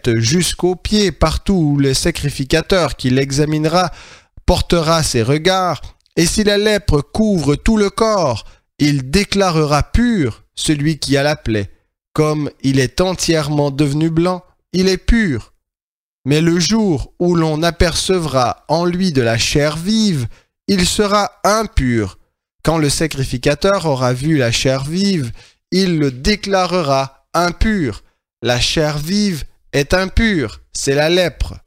tête jusqu'aux pieds, partout où le sacrificateur qui l'examinera portera ses regards, et si la lèpre couvre tout le corps, il déclarera pur celui qui a la plaie. Comme il est entièrement devenu blanc, il est pur. Mais le jour où l'on apercevra en lui de la chair vive, il sera impur. Quand le sacrificateur aura vu la chair vive, il le déclarera impur. La chair vive est impure, c'est la lèpre.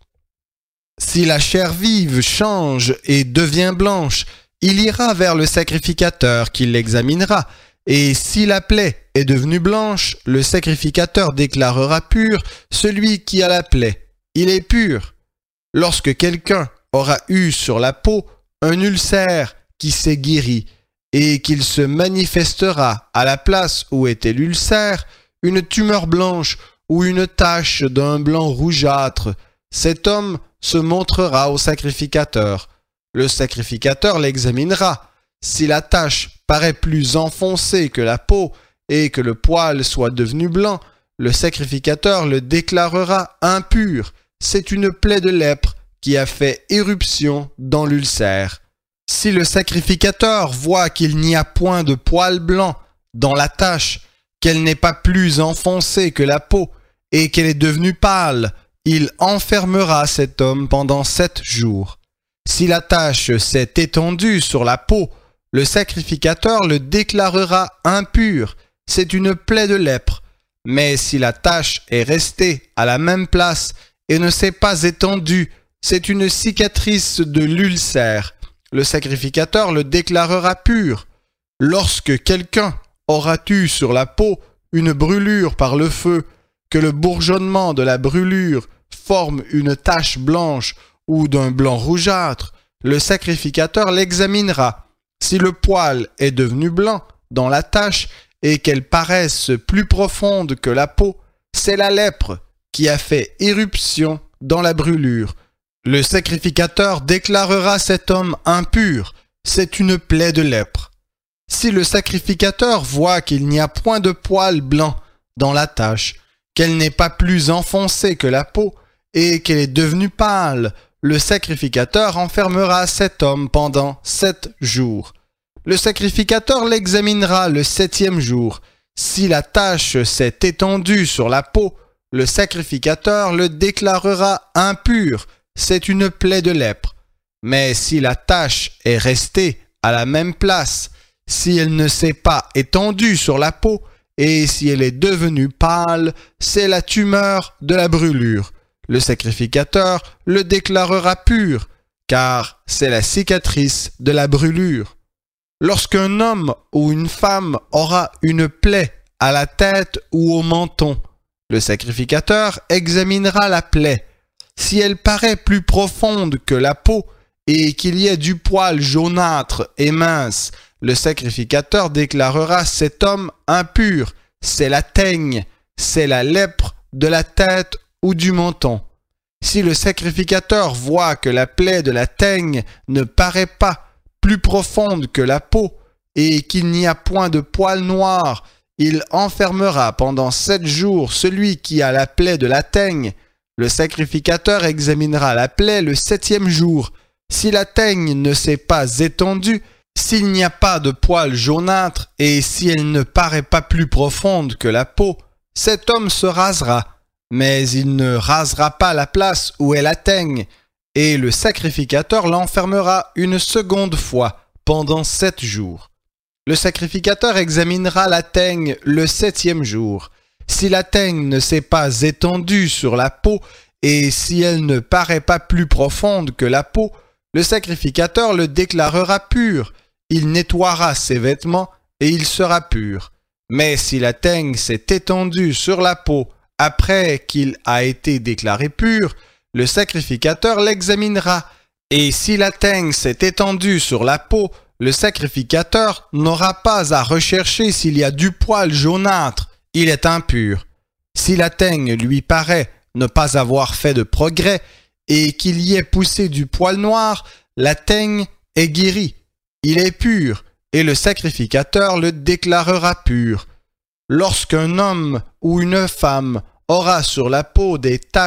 Si la chair vive change et devient blanche, il ira vers le sacrificateur qui l'examinera. Et si la plaie est devenue blanche, le sacrificateur déclarera pur celui qui a la plaie. Il est pur. Lorsque quelqu'un aura eu sur la peau un ulcère qui s'est guéri et qu'il se manifestera à la place où était l'ulcère, une tumeur blanche ou une tache d'un blanc rougeâtre, cet homme se montrera au sacrificateur. Le sacrificateur l'examinera. Si la tache paraît plus enfoncée que la peau et que le poil soit devenu blanc, le sacrificateur le déclarera impur. C'est une plaie de lèpre qui a fait éruption dans l'ulcère. Si le sacrificateur voit qu'il n'y a point de poil blanc dans la tache, qu'elle n'est pas plus enfoncée que la peau et qu'elle est devenue pâle, il enfermera cet homme pendant 7 jours. Si la tache s'est étendue sur la peau, le sacrificateur le déclarera impur. C'est une plaie de lèpre. Mais si la tache est restée à la même place et ne s'est pas étendue, c'est une cicatrice de l'ulcère. Le sacrificateur le déclarera pur. Lorsque quelqu'un aura eu sur la peau une brûlure par le feu, que le bourgeonnement de la brûlure forme une tache blanche ou d'un blanc rougeâtre, le sacrificateur l'examinera. Si le poil est devenu blanc dans la tache et qu'elle paraisse plus profonde que la peau, c'est la lèpre qui a fait éruption dans la brûlure. Le sacrificateur déclarera cet homme impur. C'est une plaie de lèpre. Si le sacrificateur voit qu'il n'y a point de poil blanc dans la tache, qu'elle n'est pas plus enfoncée que la peau et qu'elle est devenue pâle, le sacrificateur enfermera cet homme pendant 7 jours. Le sacrificateur l'examinera le 7e jour. Si la tache s'est étendue sur la peau, le sacrificateur le déclarera impur. C'est une plaie de lèpre. Mais si la tache est restée à la même place, si elle ne s'est pas étendue sur la peau et si elle est devenue pâle, c'est la tumeur de la brûlure. Le sacrificateur le déclarera pur, car c'est la cicatrice de la brûlure. Lorsqu'un homme ou une femme aura une plaie à la tête ou au menton, le sacrificateur examinera la plaie. Si elle paraît plus profonde que la peau et qu'il y ait du poil jaunâtre et mince, le sacrificateur déclarera cet homme impur. C'est la teigne, c'est la lèpre de la tête ou du menton. Si le sacrificateur voit que la plaie de la teigne ne paraît pas plus profonde que la peau et qu'il n'y a point de poil noir, il enfermera pendant 7 jours celui qui a la plaie de la teigne. Le sacrificateur examinera la plaie le 7e jour. Si la teigne ne s'est pas étendue, s'il n'y a pas de poil jaunâtre et si elle ne paraît pas plus profonde que la peau, cet homme se rasera, mais il ne rasera pas la place où est la teigne, et le sacrificateur l'enfermera une seconde fois pendant 7 jours. Le sacrificateur examinera la teigne le 7e jour. Si la teigne ne s'est pas étendue sur la peau et si elle ne paraît pas plus profonde que la peau, le sacrificateur le déclarera pur. Il nettoiera ses vêtements et il sera pur. Mais si la teigne s'est étendue sur la peau après qu'il a été déclaré pur, le sacrificateur l'examinera. Et si la teigne s'est étendue sur la peau, le sacrificateur n'aura pas à rechercher s'il y a du poil jaunâtre. Il est impur. Si la teigne lui paraît ne pas avoir fait de progrès et qu'il y ait poussé du poil noir, la teigne est guérie. Il est pur et le sacrificateur le déclarera pur. Lorsqu'un homme ou une femme aura sur la peau des taches